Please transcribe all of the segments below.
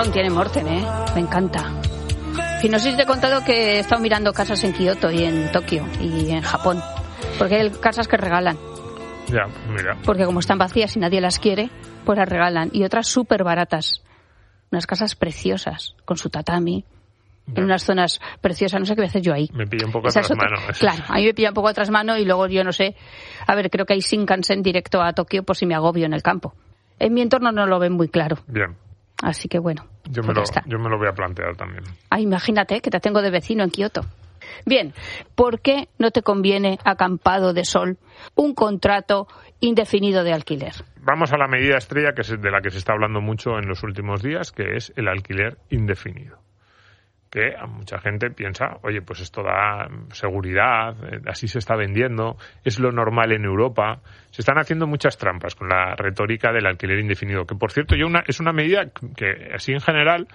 Japón tiene Morten, me encanta. Y no sé si te he contado que he estado mirando casas en Kioto y en Tokio y en Japón, porque hay casas que regalan. Ya, mira. Porque como están vacías y nadie las quiere, pues las regalan. Y otras súper baratas. Unas casas preciosas, con su tatami, en unas zonas preciosas. No sé qué voy a hacer yo ahí. Me pilla un poco a trasmano. Claro, a mí me pilla un poco a trasmano y luego yo no sé. A ver, creo que hay Shinkansen directo a Tokio por si me agobio en el campo. En mi entorno no lo ven muy claro. Bien. Así que bueno, yo me lo voy a plantear también. Imagínate que te tengo de vecino en Kioto. Bien, ¿por qué no te conviene, acampado de sol, un contrato indefinido de alquiler? Vamos a la medida estrella que es de la que se está hablando mucho en los últimos días, que es el alquiler indefinido. Que a mucha gente piensa, oye, pues esto da seguridad, así se está vendiendo, es lo normal en Europa. Se están haciendo muchas trampas con la retórica del alquiler indefinido, que por cierto es una medida que así en general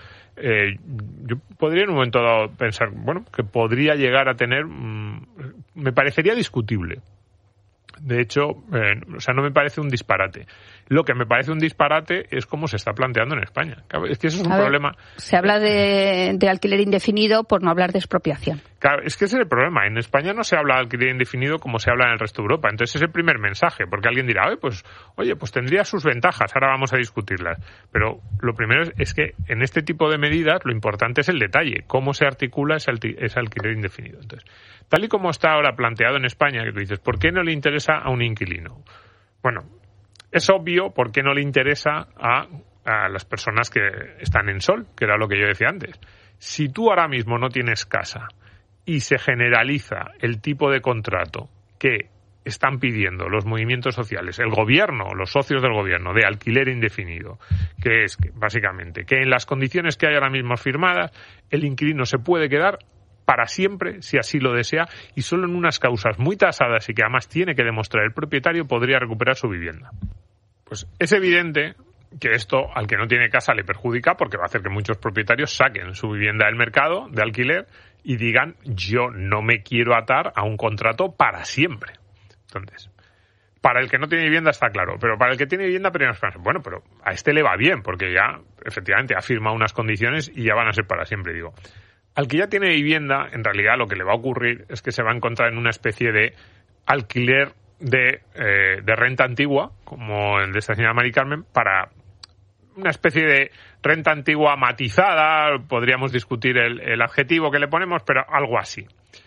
yo podría en un momento dado pensar, bueno, que podría llegar a tener, me parecería discutible. De hecho, no me parece un disparate. Lo que me parece un disparate es cómo se está planteando en España. Es que eso es un problema. Se habla de alquiler indefinido por no hablar de expropiación. Claro, es que ese es el problema. En España no se habla de alquiler indefinido como se habla en el resto de Europa. Entonces es el primer mensaje, porque alguien dirá, pues tendría sus ventajas, ahora vamos a discutirlas. Pero lo primero es que en este tipo de medidas lo importante es el detalle, cómo se articula ese alquiler indefinido. Entonces, tal y como está ahora planteado en España, que tú dices, ¿por qué no le interesa a un inquilino? Bueno, es obvio por qué no le interesa a las personas que están en sol, que era lo que yo decía antes. Si tú ahora mismo no tienes casa y se generaliza el tipo de contrato que están pidiendo los movimientos sociales, el gobierno, los socios del gobierno, de alquiler indefinido, que es básicamente que en las condiciones que hay ahora mismo firmadas, el inquilino se puede quedar para siempre, si así lo desea, y solo en unas causas muy tasadas y que además tiene que demostrar el propietario, podría recuperar su vivienda. Pues es evidente que esto al que no tiene casa le perjudica porque va a hacer que muchos propietarios saquen su vivienda del mercado de alquiler y digan, yo no me quiero atar a un contrato para siempre. Entonces, para el que no tiene vivienda está claro, pero para el que tiene vivienda, pero a este le va bien porque ya efectivamente ha firmado unas condiciones y ya van a ser para siempre, digo. Al que ya tiene vivienda, en realidad lo que le va a ocurrir es que se va a encontrar en una especie de alquiler de renta antigua, como el de esta señora Mari Carmen, para una especie de renta antigua matizada, podríamos discutir el adjetivo que le ponemos, pero algo así.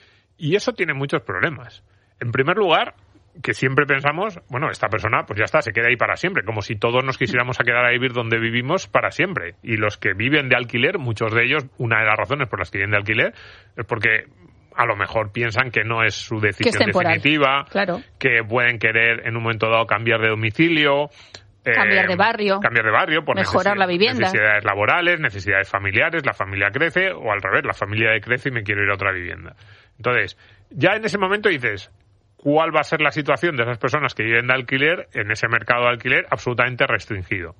Y eso tiene muchos problemas. En primer lugar, que siempre pensamos, bueno, esta persona pues ya está, se queda ahí para siempre, como si todos nos quisiéramos a quedar a vivir donde vivimos para siempre. Y los que viven de alquiler, muchos de ellos, una de las razones por las que viven de alquiler es porque a lo mejor piensan que no es su decisión definitiva, claro, que pueden querer en un momento dado cambiar de domicilio, cambiar de barrio por mejorar la vivienda, necesidades laborales, necesidades familiares, la familia crece, o al revés, la familia crece y me quiero ir a otra vivienda. Entonces, ya en ese momento dices, ¿cuál va a ser la situación de esas personas que viven de alquiler en ese mercado de alquiler absolutamente restringido?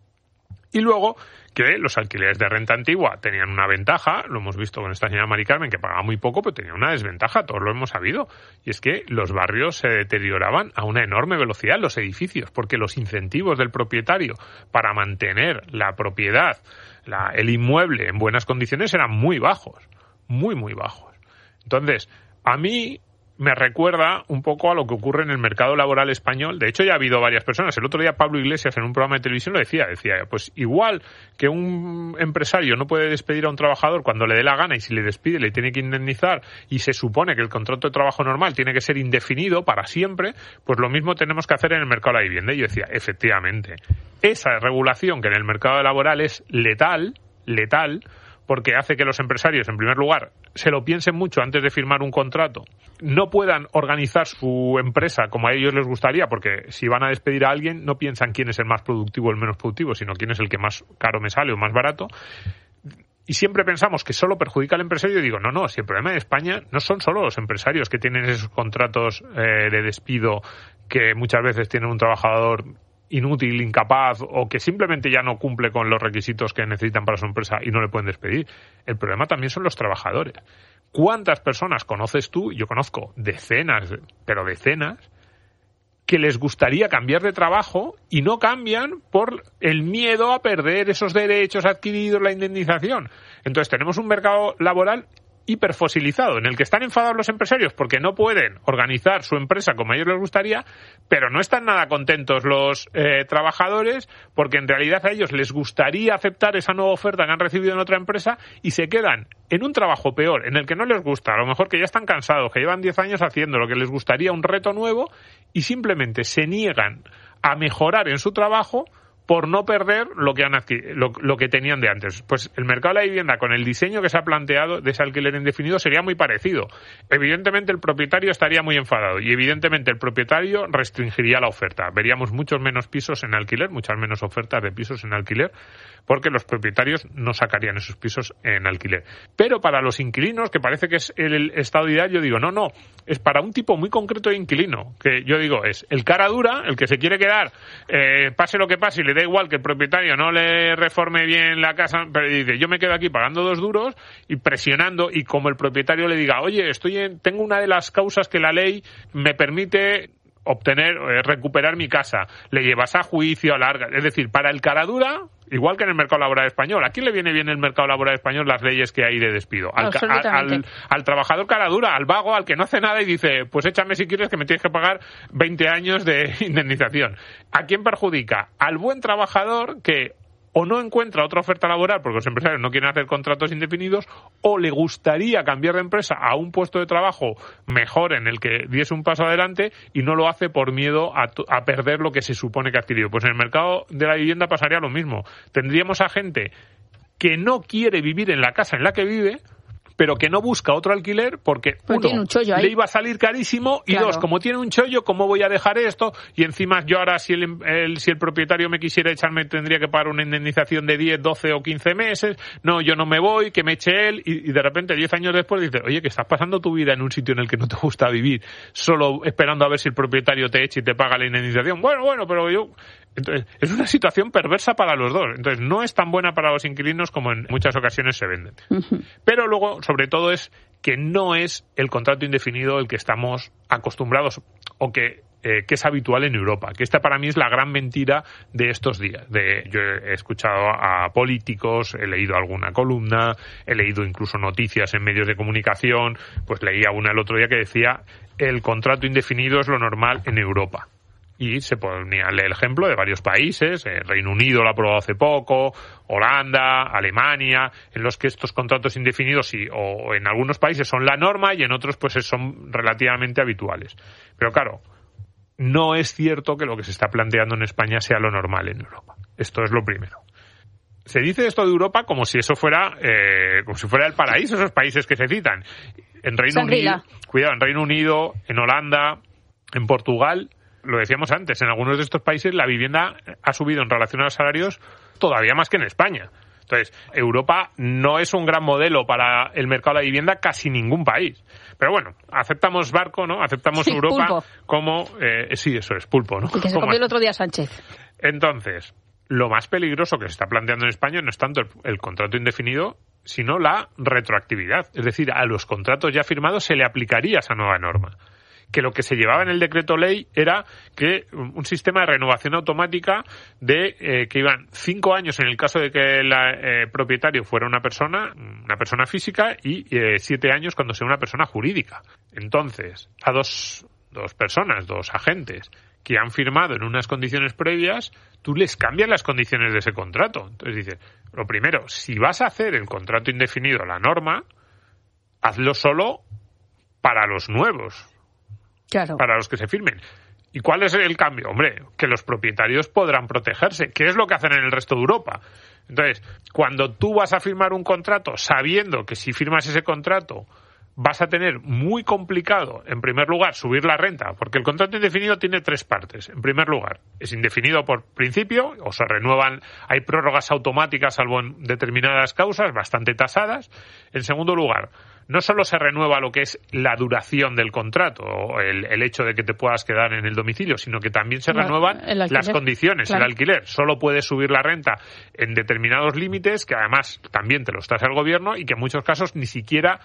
Y luego, que los alquileres de renta antigua tenían una ventaja, lo hemos visto con esta señora Mari Carmen, que pagaba muy poco, pero tenía una desventaja, todos lo hemos sabido, y es que los barrios se deterioraban a una enorme velocidad, los edificios, porque los incentivos del propietario para mantener la propiedad, el inmueble en buenas condiciones eran muy bajos, muy bajos. Entonces, a mí me recuerda un poco a lo que ocurre en el mercado laboral español. De hecho, ya ha habido varias personas. El otro día Pablo Iglesias en un programa de televisión lo decía, pues igual que un empresario no puede despedir a un trabajador cuando le dé la gana y si le despide le tiene que indemnizar y se supone que el contrato de trabajo normal tiene que ser indefinido para siempre, pues lo mismo tenemos que hacer en el mercado de la vivienda. Y yo decía, efectivamente, esa regulación que en el mercado laboral es letal, porque hace que los empresarios, en primer lugar, se lo piensen mucho antes de firmar un contrato, no puedan organizar su empresa como a ellos les gustaría, porque si van a despedir a alguien no piensan quién es el más productivo o el menos productivo, sino quién es el que más caro me sale o más barato. Y siempre pensamos que solo perjudica al empresario. Y digo, no, si el problema de España no son solo los empresarios que tienen esos contratos de despido que muchas veces tienen un trabajador inútil, incapaz o que simplemente ya no cumple con los requisitos que necesitan para su empresa y no le pueden despedir. El problema también son los trabajadores. ¿Cuántas personas conoces tú? Yo conozco decenas, que les gustaría cambiar de trabajo y no cambian por el miedo a perder esos derechos adquiridos, la indemnización. Entonces tenemos un mercado laboral hiperfosilizado, en el que están enfadados los empresarios porque no pueden organizar su empresa como a ellos les gustaría, pero no están nada contentos los trabajadores porque en realidad a ellos les gustaría aceptar esa nueva oferta que han recibido en otra empresa y se quedan en un trabajo peor, en el que no les gusta, a lo mejor que ya están cansados, que llevan 10 años haciendo lo que les gustaría, un reto nuevo, y simplemente se niegan a mejorar en su trabajo por no perder lo que tenían de antes. Pues el mercado de la vivienda, con el diseño que se ha planteado de ese alquiler indefinido, sería muy parecido. Evidentemente el propietario estaría muy enfadado y evidentemente el propietario restringiría la oferta. Veríamos muchos menos pisos en alquiler, muchas menos ofertas de pisos en alquiler, porque los propietarios no sacarían esos pisos en alquiler. Pero para los inquilinos, que parece que es el estado ideal, yo digo, no, es para un tipo muy concreto de inquilino, que yo digo es el cara dura, el que se quiere quedar, pase lo que pase y le da igual que el propietario no le reforme bien la casa, pero dice, yo me quedo aquí pagando 2 duros y presionando, y como el propietario le diga, oye, tengo una de las causas que la ley me permite recuperar mi casa, le llevas a juicio, alarga. Es decir, para el cara dura, igual que en el mercado laboral español. ¿A quién le viene bien el mercado laboral español las leyes que hay de despido? Al trabajador cara dura, al vago, al que no hace nada y dice, pues échame si quieres que me tienes que pagar 20 años de indemnización. ¿A quién perjudica? Al buen trabajador que o no encuentra otra oferta laboral porque los empresarios no quieren hacer contratos indefinidos, o le gustaría cambiar de empresa a un puesto de trabajo mejor en el que diese un paso adelante y no lo hace por miedo a perder lo que se supone que ha adquirido. Pues en el mercado de la vivienda pasaría lo mismo. Tendríamos a gente que no quiere vivir en la casa en la que vive, pero que no busca otro alquiler porque, uno, le iba a salir carísimo, y claro, 2, como tiene un chollo, ¿cómo voy a dejar esto? Y encima yo ahora, si el propietario me quisiera echarme, tendría que pagar una indemnización de 10, 12 o 15 meses. No, yo no me voy, que me eche él. Y de repente, 10 años después, dices, oye, que estás pasando tu vida en un sitio en el que no te gusta vivir, solo esperando a ver si el propietario te echa y te paga la indemnización. Bueno, pero yo... Entonces, es una situación perversa para los dos. Entonces, no es tan buena para los inquilinos como en muchas ocasiones se venden. Uh-huh. Pero luego, sobre todo, es que no es el contrato indefinido el que estamos acostumbrados o que es habitual en Europa. Que esta para mí es la gran mentira de estos días. Yo he escuchado a políticos, he leído alguna columna, he leído incluso noticias en medios de comunicación, pues leía una el otro día que decía el contrato indefinido es lo normal en Europa. Y se ponía el ejemplo de varios países, Reino Unido lo ha aprobado hace poco, Holanda, Alemania, en los que estos contratos indefinidos o en algunos países son la norma y en otros pues son relativamente habituales. Pero claro, no es cierto que lo que se está planteando en España sea lo normal en Europa. Esto es lo primero. Se dice esto de Europa como si eso fuera como si fuera el paraíso, esos países que se citan. En Reino Unido, en Holanda, en Portugal, lo decíamos antes, en algunos de estos países la vivienda ha subido en relación a los salarios todavía más que en España. Entonces, Europa no es un gran modelo para el mercado de la vivienda, casi ningún país. Pero bueno, aceptamos barco, ¿no? Aceptamos Europa pulpo. Como... sí, eso es, pulpo, ¿no? El que se comió el otro día Sánchez. Entonces, lo más peligroso que se está planteando en España no es tanto el contrato indefinido, sino la retroactividad. Es decir, a los contratos ya firmados se le aplicaría esa nueva norma. Que lo que se llevaba en el decreto ley era que un sistema de renovación automática de que iban 5 años en el caso de que el propietario fuera una persona física y 7 años cuando sea una persona jurídica. Entonces, a dos agentes que han firmado en unas condiciones previas, tú les cambias las condiciones de ese contrato. Entonces dices, lo primero, si vas a hacer el contrato indefinido, la norma, hazlo solo para los nuevos. Claro. Para los que se firmen. ¿Y cuál es el cambio? Hombre, que los propietarios podrán protegerse, que es lo que hacen en el resto de Europa. Entonces, cuando tú vas a firmar un contrato sabiendo que si firmas ese contrato vas a tener muy complicado, en primer lugar, subir la renta, porque el contrato indefinido tiene 3 partes. En primer lugar, es indefinido por principio, o se renuevan, hay prórrogas automáticas salvo en determinadas causas, bastante tasadas. En segundo lugar, no solo se renueva lo que es la duración del contrato o el hecho de que te puedas quedar en el domicilio, sino que también se renuevan las condiciones, el alquiler. Solo puedes subir la renta en determinados límites, que además también te los tasa el gobierno y que en muchos casos ni siquiera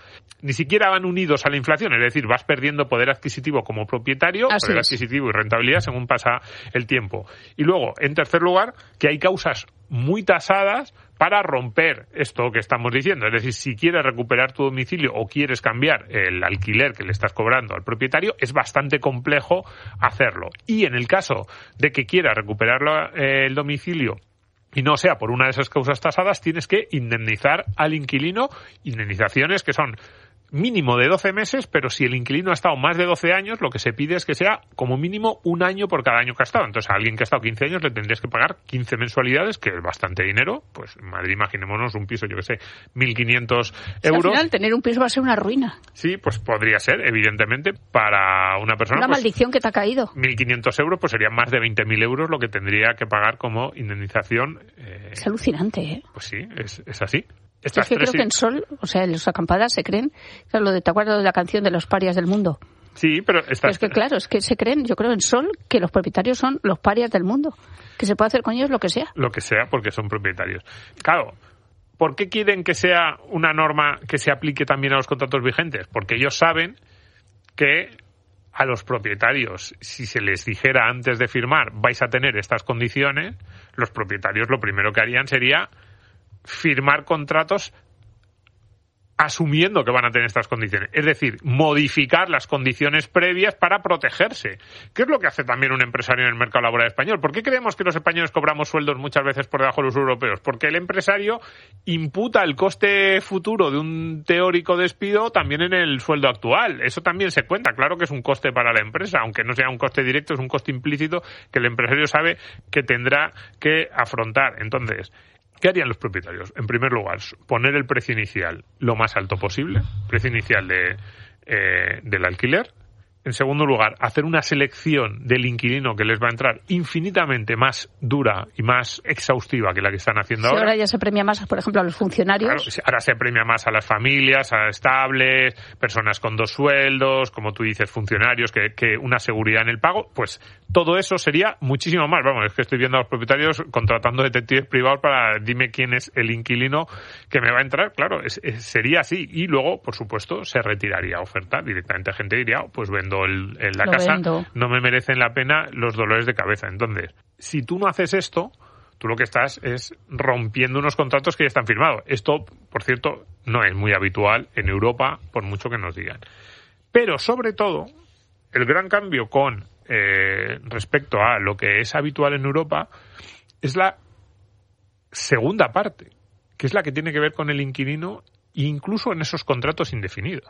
van unidos a la inflación. Es decir, vas perdiendo poder adquisitivo como propietario, poder adquisitivo y rentabilidad según pasa el tiempo. Y luego, en tercer lugar, que hay causas muy tasadas para romper esto que estamos diciendo. Es decir, si quieres recuperar tu domicilio o quieres cambiar el alquiler que le estás cobrando al propietario, es bastante complejo hacerlo. Y en el caso de que quieras recuperar el domicilio y no sea por una de esas causas tasadas, tienes que indemnizar al inquilino, indemnizaciones que son mínimo de 12 meses, pero si el inquilino ha estado más de 12 años, lo que se pide es que sea como mínimo un año por cada año que ha estado. Entonces, a alguien que ha estado 15 años le tendrías que pagar 15 mensualidades, que es bastante dinero. Pues en Madrid, imaginémonos un piso, yo que sé, 1.500 euros. Al final, tener un piso va a ser una ruina. Sí, pues podría ser, evidentemente, para una persona. Una maldición que te ha caído. 1.500 euros, pues serían más de 20.000 euros lo que tendría que pagar como indemnización. Es alucinante, ¿eh? Pues sí, es así. Es que creo que en Sol, o sea, en los acampadas se creen, ¿te acuerdas de la canción de los parias del mundo? Sí, pero es que claro, es que se creen, yo creo en Sol, que los propietarios son los parias del mundo, que se puede hacer con ellos lo que sea. Lo que sea, porque son propietarios. Claro, ¿por qué quieren que sea una norma que se aplique también a los contratos vigentes? Porque ellos saben que a los propietarios, si se les dijera antes de firmar, vais a tener estas condiciones, los propietarios lo primero que harían sería firmar contratos asumiendo que van a tener estas condiciones. Es decir, modificar las condiciones previas para protegerse. ¿Qué es lo que hace también un empresario en el mercado laboral español? ¿Por qué creemos que los españoles cobramos sueldos muchas veces por debajo de los europeos? Porque el empresario imputa el coste futuro de un teórico despido también en el sueldo actual. Eso también se cuenta. Claro que es un coste para la empresa, aunque no sea un coste directo, es un coste implícito que el empresario sabe que tendrá que afrontar. Entonces, ¿qué harían los propietarios? En primer lugar, poner el precio inicial lo más alto posible, precio inicial del alquiler. En segundo lugar, hacer una selección del inquilino que les va a entrar infinitamente más dura y más exhaustiva que la que están haciendo ahora. Ahora ya se premia más, por ejemplo, a los funcionarios. Claro, ahora se premia más a las familias, a estables, personas con 2 sueldos, como tú dices, funcionarios, que una seguridad en el pago. Pues todo eso sería muchísimo más. Vamos, es que estoy viendo a los propietarios contratando detectives privados para dime quién es el inquilino que me va a entrar. Claro, sería así. Y luego, por supuesto, se retiraría oferta. Directamente gente diría, pues vendo la casa, no me merecen la pena los dolores de cabeza. Entonces, si tú no haces esto, tú lo que estás es rompiendo unos contratos que ya están firmados. Esto, por cierto, no es muy habitual en Europa, por mucho que nos digan. Pero, sobre todo, el gran cambio con respecto a lo que es habitual en Europa es la segunda parte, que es la que tiene que ver con el inquilino, incluso en esos contratos indefinidos.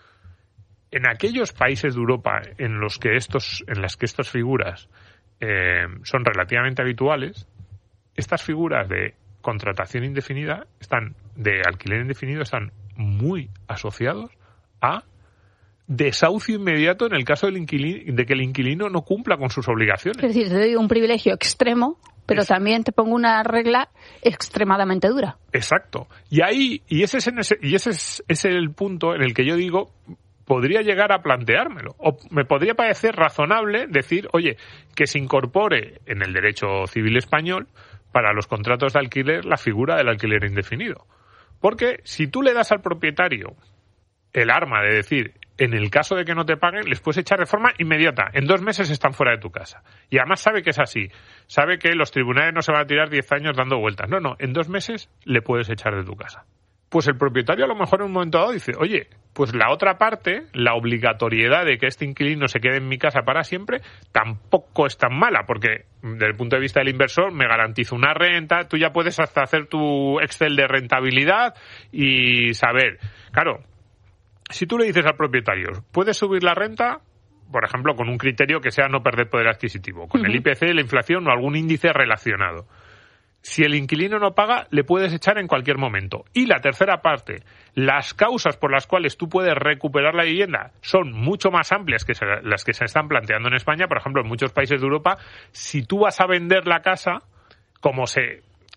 En aquellos países de Europa en las que estas figuras son relativamente habituales, estas figuras de contratación indefinida, de alquiler indefinido, están muy asociados a desahucio inmediato en el caso de que el inquilino no cumpla con sus obligaciones. Es decir, te doy un privilegio extremo, pero también te pongo una regla extremadamente dura. Exacto. Y ese es el punto en el que yo digo, podría llegar a planteármelo. O me podría parecer razonable decir, oye, que se incorpore en el derecho civil español para los contratos de alquiler la figura del alquiler indefinido. Porque si tú le das al propietario el arma de decir, en el caso de que no te paguen, les puedes echar de forma inmediata. En 2 meses están fuera de tu casa. Y además sabe que es así. Sabe que los tribunales no se van a tirar 10 años dando vueltas. No, en 2 meses le puedes echar de tu casa. Pues el propietario a lo mejor en un momento dado dice, oye, pues la otra parte, la obligatoriedad de que este inquilino se quede en mi casa para siempre, tampoco es tan mala, porque desde el punto de vista del inversor me garantizo una renta, tú ya puedes hasta hacer tu Excel de rentabilidad y saber, claro, si tú le dices al propietario, puedes subir la renta, por ejemplo, con un criterio que sea no perder poder adquisitivo, con el IPC, la inflación o algún índice relacionado. Si el inquilino no paga, le puedes echar en cualquier momento. Y la tercera parte, las causas por las cuales tú puedes recuperar la vivienda son mucho más amplias que las que se están planteando en España. Por ejemplo, en muchos países de Europa, si tú vas a vender la casa, como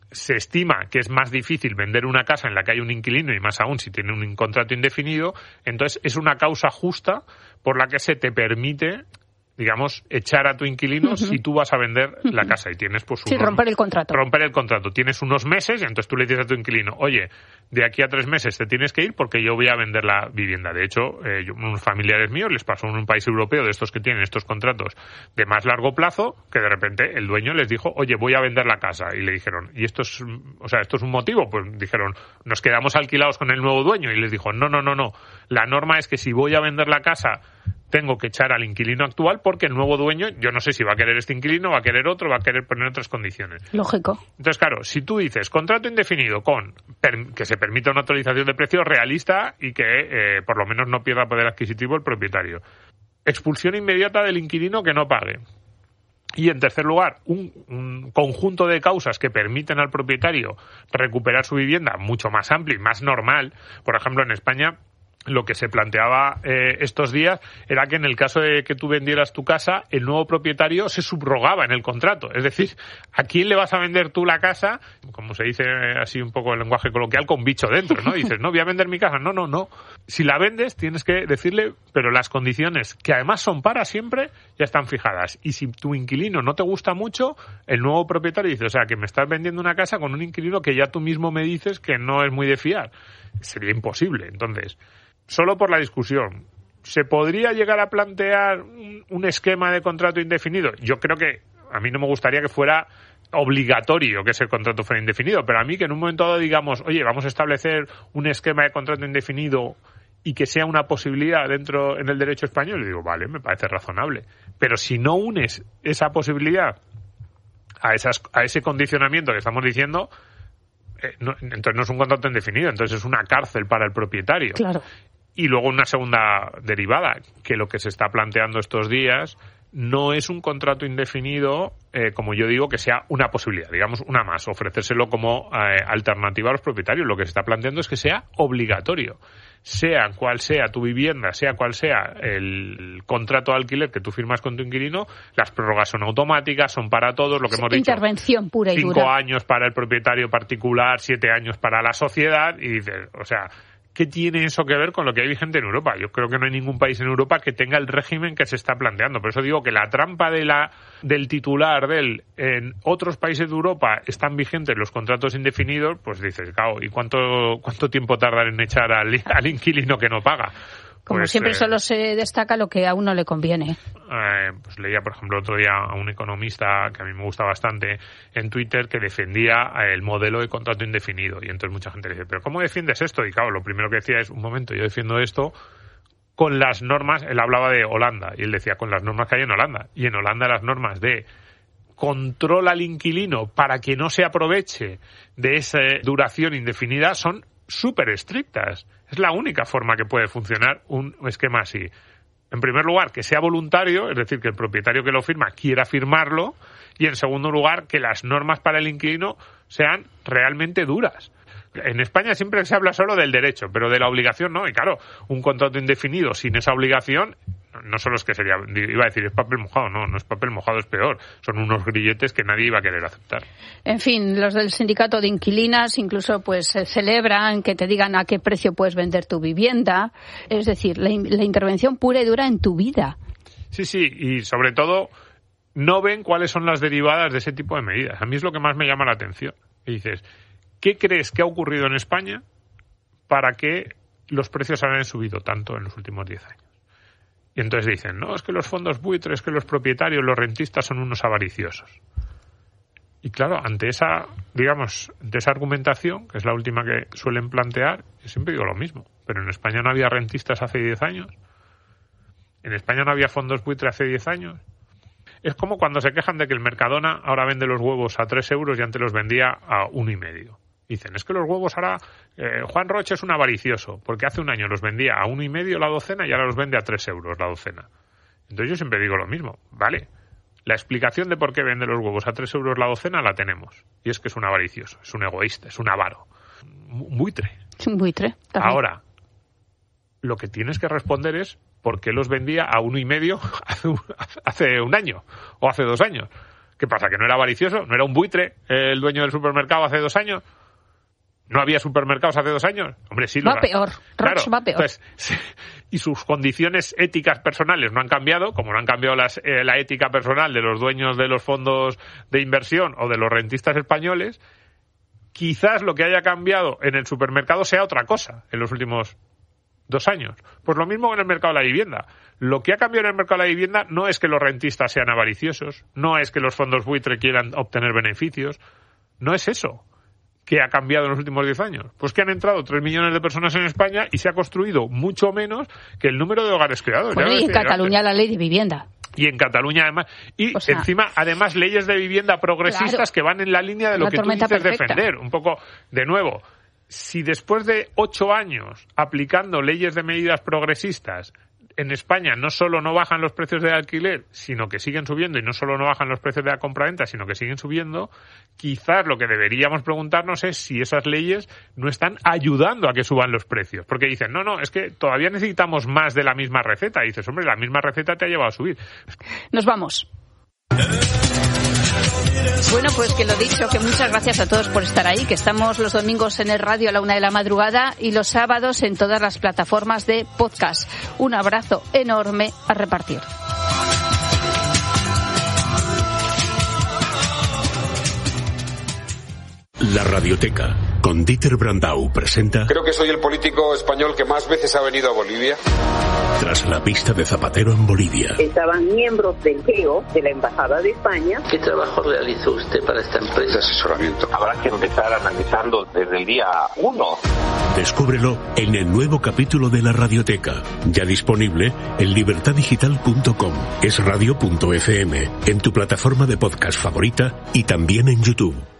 se estima que es más difícil vender una casa en la que hay un inquilino, y más aún si tiene un contrato indefinido, entonces es una causa justa por la que se te permite, digamos, echar a tu inquilino si tú vas a vender la casa y tienes pues romper el contrato. Romper el contrato. Tienes unos meses y entonces tú le dices a tu inquilino, oye, de aquí a 3 meses te tienes que ir porque yo voy a vender la vivienda. De hecho, unos familiares míos les pasó en un país europeo de estos que tienen estos contratos de más largo plazo, que de repente el dueño les dijo, oye, voy a vender la casa. Y le dijeron, ¿y esto es un motivo? Pues dijeron, nos quedamos alquilados con el nuevo dueño. Y les dijo, no. La norma es que si voy a vender la casa tengo que echar al inquilino actual porque el nuevo dueño, yo no sé si va a querer este inquilino, va a querer otro, va a querer poner otras condiciones. Lógico. Entonces, claro, si tú dices contrato indefinido con que se permita una actualización de precio realista y que por lo menos no pierda poder adquisitivo el propietario. Expulsión inmediata del inquilino que no pague. Y, en tercer lugar, un conjunto de causas que permiten al propietario recuperar su vivienda mucho más amplio y más normal. Por ejemplo, en España, lo que se planteaba estos días era que en el caso de que tú vendieras tu casa, el nuevo propietario se subrogaba en el contrato. Es decir, ¿a quién le vas a vender tú la casa? Como se dice así un poco en lenguaje coloquial, con bicho dentro, ¿no? Dices, no, voy a vender mi casa. No. Si la vendes, tienes que decirle, pero las condiciones, que además son para siempre, ya están fijadas. Y si tu inquilino no te gusta mucho, el nuevo propietario dice, o sea, que me estás vendiendo una casa con un inquilino que ya tú mismo me dices que no es muy de fiar. Sería imposible. Entonces, solo por la discusión, ¿se podría llegar a plantear un esquema de contrato indefinido? Yo creo que a mí no me gustaría que fuera obligatorio que ese contrato fuera indefinido, pero a mí que en un momento dado digamos, oye, vamos a establecer un esquema de contrato indefinido y que sea una posibilidad dentro en el derecho español, le digo, vale, me parece razonable. Pero si no unes esa posibilidad a ese condicionamiento que estamos diciendo, entonces no es un contrato indefinido, entonces es una cárcel para el propietario. Claro. Y luego una segunda derivada, que lo que se está planteando estos días no es un contrato indefinido, como yo digo, que sea una posibilidad, digamos, una más, ofrecérselo como alternativa a los propietarios. Lo que se está planteando es que sea obligatorio. Sea cual sea tu vivienda, sea cual sea el contrato de alquiler que tú firmas con tu inquilino, las prórrogas son automáticas, son para todos, lo que hemos dicho. Intervención pura y dura. 5 años para el propietario particular, 7 años para la sociedad, y dices, o sea, ¿qué tiene eso que ver con lo que hay vigente en Europa? Yo creo que no hay ningún país en Europa que tenga el régimen que se está planteando. Por eso digo que la trampa del titular en otros países de Europa están vigentes los contratos indefinidos, pues dices, claro, ¿y cuánto tiempo tardan en echar al inquilino que no paga? Como pues, siempre solo se destaca lo que a uno le conviene. Pues leía, por ejemplo, otro día a un economista que a mí me gusta bastante en Twitter que defendía el modelo de contrato indefinido. Y entonces mucha gente le dice, ¿pero cómo defiendes esto? Y claro, lo primero que decía es, un momento, yo defiendo esto con las normas. Él hablaba de Holanda y él decía, con las normas que hay en Holanda. Y en Holanda las normas de control al inquilino para que no se aproveche de esa duración indefinida son súper estrictas. Es la única forma que puede funcionar un esquema así. En primer lugar, que sea voluntario, es decir, que el propietario que lo firma quiera firmarlo, y en segundo lugar, que las normas para el inquilino sean realmente duras. En España siempre se habla solo del derecho, pero de la obligación no. Y claro, un contrato indefinido sin esa obligación, no solo es que sería, iba a decir, es papel mojado, no es papel mojado, es peor. Son unos grilletes que nadie iba a querer aceptar. En fin, los del sindicato de inquilinas incluso pues celebran que te digan a qué precio puedes vender tu vivienda. Es decir, la intervención pura y dura en tu vida. Sí, y sobre todo no ven cuáles son las derivadas de ese tipo de medidas. A mí es lo que más me llama la atención. Y dices, ¿qué crees que ha ocurrido en España para que los precios hayan subido tanto en los últimos 10 años? Y entonces dicen, no, es que los fondos buitres, que los propietarios, los rentistas son unos avariciosos. Y claro, ante esa argumentación, que es la última que suelen plantear, yo siempre digo lo mismo. Pero en España no había rentistas hace 10 años. En España no había fondos buitres hace 10 años. Es como cuando se quejan de que el Mercadona ahora vende los huevos a 3 euros y antes los vendía a 1,5. Dicen, es que los huevos ahora, Juan Roche es un avaricioso, porque hace un año los vendía a 1,5 la docena y ahora los vende a 3 euros la docena. Entonces yo siempre digo lo mismo, ¿vale? La explicación de por qué vende los huevos a 3 euros la docena la tenemos. Y es que es un avaricioso, es un egoísta, es un avaro. Un buitre. Es un buitre. También. Ahora, lo que tienes que responder es por qué los vendía a 1,5 hace un año o hace 2 años. ¿Qué pasa? ¿Que no era avaricioso? ¿No era un buitre el dueño del supermercado hace 2 años? ¿No había supermercados hace 2 años? Hombre, sí. Va peor. Claro, va peor. Pues, y sus condiciones éticas personales no han cambiado, como no han cambiado la ética personal de los dueños de los fondos de inversión o de los rentistas españoles. Quizás lo que haya cambiado en el supermercado sea otra cosa en los últimos 2 años. Pues lo mismo en el mercado de la vivienda. Lo que ha cambiado en el mercado de la vivienda no es que los rentistas sean avariciosos, no es que los fondos buitre quieran obtener beneficios, no es eso que ha cambiado en los últimos 10 años. Pues que han entrado 3 millones de personas en España y se ha construido mucho menos que el número de hogares creados. Bueno, y en Cataluña la ley de vivienda. Y en Cataluña además. Y encima, además, leyes de vivienda progresistas, claro, que van en la línea de lo que tú dices defender. Un poco, de nuevo, si después de 8 años aplicando leyes de medidas progresistas, en España no solo no bajan los precios de alquiler, sino que siguen subiendo, y no solo no bajan los precios de la compraventa, sino que siguen subiendo, quizás lo que deberíamos preguntarnos es si esas leyes no están ayudando a que suban los precios. Porque dicen, no, es que todavía necesitamos más de la misma receta. Y dices, hombre, la misma receta te ha llevado a subir. Nos vamos. Bueno, pues que lo dicho, que muchas gracias a todos por estar ahí, que estamos los domingos en el radio a la 1 de la madrugada y los sábados en todas las plataformas de podcast. Un abrazo enorme a repartir. La Radioteca, con Dieter Brandau, presenta... Creo que soy el político español que más veces ha venido a Bolivia. Tras la pista de Zapatero en Bolivia. Estaban miembros del GEO, de la Embajada de España. ¿Qué trabajo realizó usted para esta empresa? De asesoramiento. Habrá que empezar analizando desde el día 1. Descúbrelo en el nuevo capítulo de La Radioteca, ya disponible en libertadigital.com, esradio.fm, en tu plataforma de podcast favorita y también en YouTube.